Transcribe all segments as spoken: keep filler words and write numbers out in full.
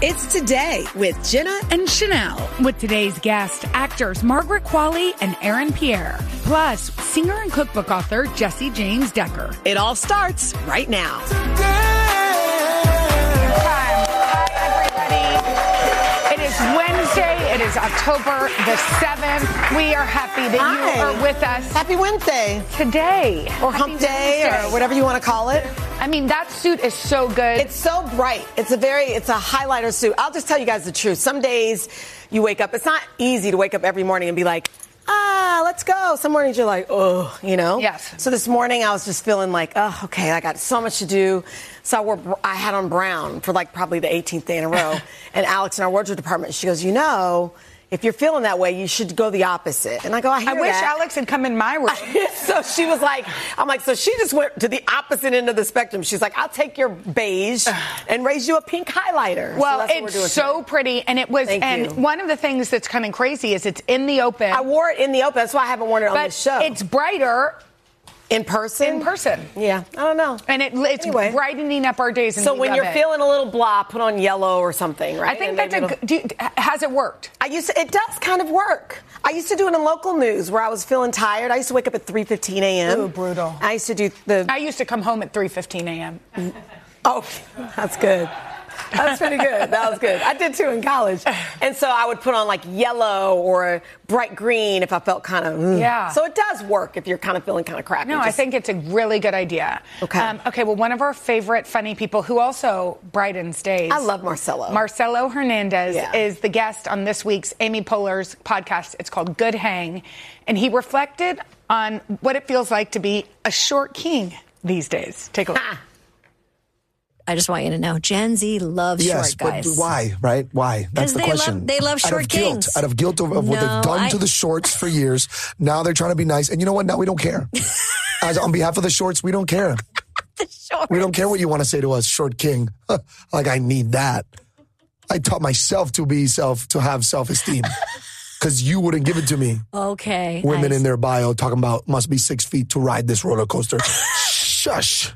It's Today with Jenna and Chanel. With today's guests, actors Margaret Qualley and Aaron Pierre. Plus, singer and cookbook author Jesse James Decker. It all starts right now. Hi, everybody. It is Wednesday. It is October the seventh. We are happy that Hi. you are with us. Happy Wednesday. Today. Or Happy hump day Wednesday. or whatever you want to call it. I mean, that suit is so good. It's so bright. It's a very, it's a highlighter suit. I'll just tell you guys the truth. Some days you wake up, it's not easy to wake up every morning and be like, ah, let's go. Some mornings you're like, oh, you know? Yes. So this morning I was just feeling like, oh, okay, I got so much to do. So I, wore, I had on brown for like probably the eighteenth day in a row. And Alex in our wardrobe department, she goes, you know, if you're feeling that way, you should go the opposite. And I go, I hear I wish that. Alex had come in my room. So she was like, I'm like, so she just went to the opposite end of the spectrum. She's like, I'll take your beige and raise you a pink highlighter. Well, so that's it's so today. pretty. And it was, Thank and you. one of the things that's kind of crazy is it's in the open. I wore it in the open. That's why I haven't worn it on but this show. It's brighter in person. in person. Yeah, I don't know. And it, it's Anyway. brightening up our days. And So we when love you're it. feeling a little blah, put on yellow or something, right? I think And that's maybe a it'll- good. Do you, has it worked? I used to, it does kind of work. I used to do it in local news where I was feeling tired. I used to wake up at three fifteen a.m. Ooh, brutal. I used to do the. I used to come home at three fifteen a.m. Oh, that's good. That's pretty good. That was good. I did too in college. And so I would put on like yellow or bright green if I felt kind of. Mm. Yeah. So it does work if you're kind of feeling kind of crappy. No, I Just- think it's a really good idea. Okay. Um, okay, well, one of our favorite funny people who also brightens days. I love Marcelo. Marcelo Hernandez Yeah. is the guest on this week's Amy Poehler's podcast. It's called Good Hang. And he reflected on what it feels like to be a short king these days. Take a look. Ha. I just want you to know, Gen Z loves Yes, short guys. but why, right? Why? That's 'Cause the they question. love- they love Out short of guilt, kings. out of guilt of, of what No, they've done I- to the shorts for years. Now they're trying to be nice. And you know what? Now we don't care. As on behalf of the shorts, we don't care. The shorts. We don't care what you want to say to us, short king. Like, I need that. I taught myself to be self, to have self-esteem. Because you wouldn't give it to me. Okay. Women I- in their bio talking about must be six feet to ride this roller coaster. Shush.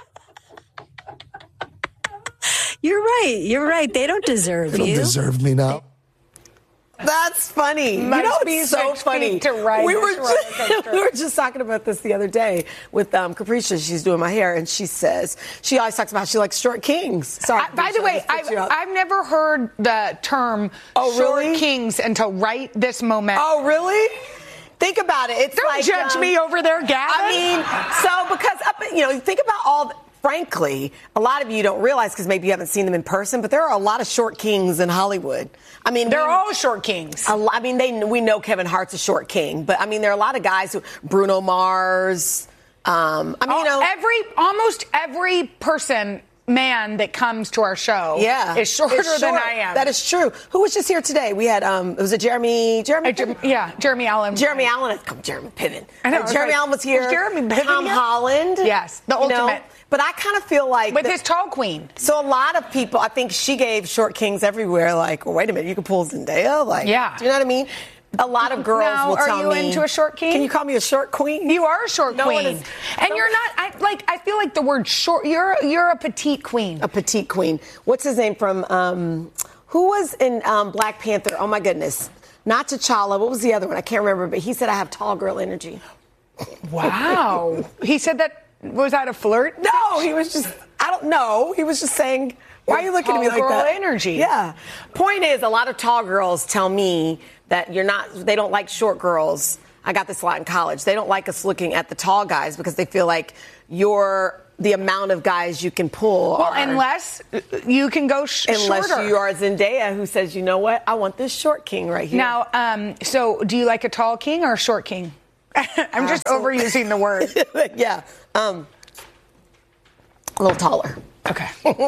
You're right. You're right. They don't deserve They don't you. deserve me now. That's funny. Must you know, be it's so six funny. feet to ride we this were roller just, coaster. we were just talking about this the other day with um, Capricia. She's doing my hair, and she says she always talks about she likes short kings. Sorry. I, by the Capricia, I way, just picked I've, you up. I've never heard the term Oh, short really? kings until right this moment. Oh, really? Think about it. It's Don't like, judge um, me over there, Gavin. I mean, so because up, you know, think about all. The, frankly, a lot of you don't realize because maybe you haven't seen them in person, but there are a lot of short kings in Hollywood. I mean, They're we- all short kings. A lo- I mean, they we know Kevin Hart's a short king, but I mean, there are a lot of guys who Bruno Mars. Um, I mean, you know, every almost every person, man that comes to our show, yeah, is shorter It's than short. I am. That is true. Who was just here today? We had um, was it Jeremy? Jeremy? Uh, Jer- yeah, Jeremy Allen. Jeremy Allen. Come, Jeremy Piven. I know, Uh, I was Jeremy like, Allen was here. was Jeremy Piven Tom here? Holland. Yes, the you know? ultimate. But I kind of feel like with that- his tall queen. So a lot of people, I think she gave short kings everywhere. Like, well, wait a minute, you can pull Zendaya. Like, Yeah. do you know what I mean? A lot of girls Now, will are tell you me. into a short king? Can you call me a short queen? You are a short No one queen, is- and no- you're not. I like. I feel like the word short. You're you're a petite queen. A petite queen. What's his name from? Um, who was in um, Black Panther? Oh my goodness, not T'Challa. What was the other one? I can't remember. But he said I have tall girl energy. Wow. He said that. Was that a flirt? No, he was just. I don't know. He was just saying. Why are you looking at me Tall like girl that? energy. Yeah. Point is, a lot of tall girls tell me that you're not. They don't like short girls. I got this a lot in college. They don't like us looking at the tall guys because they feel like you're the amount of guys you can pull. Well, are, unless you can go sh- unless shorter. you are Zendaya, who says, you know what, I want this short king right here. Now, um, so do you like a tall king or a short king? I'm just Absolutely. overusing the word. yeah, um, a little taller. Okay.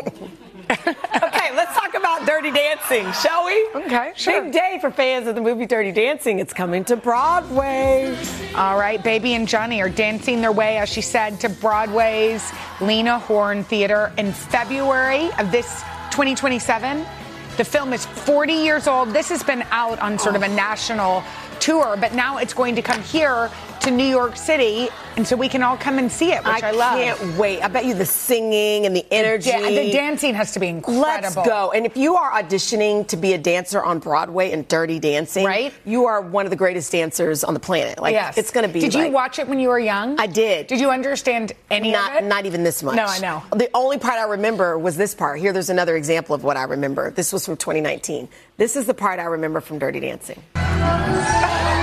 Okay, let's talk about Dirty Dancing, shall we? Okay, sure. Big day for fans of the movie Dirty Dancing. It's coming to Broadway. All right, Baby and Johnny are dancing their way, as she said, to Broadway's Lena Horne Theater in February of this twenty twenty-seven. The film is forty years old. This has been out on sort of a national tour, but now it's going to come here to New York City And so we can all come and see it, which I, I love. can't wait. I bet you the singing and the energy. Da- the dancing has to be incredible. Let's go. And if you are auditioning to be a dancer on Broadway in Dirty Dancing, right? You are one of the greatest dancers on the planet. Like, yes. It's going to be. Did like, you watch it when you were young? I did. Did you understand any not, of it? Not even this much. No, I know. The only part I remember was this part. Here, there's another example of what I remember. This was from twenty nineteen. This is the part I remember from Dirty Dancing.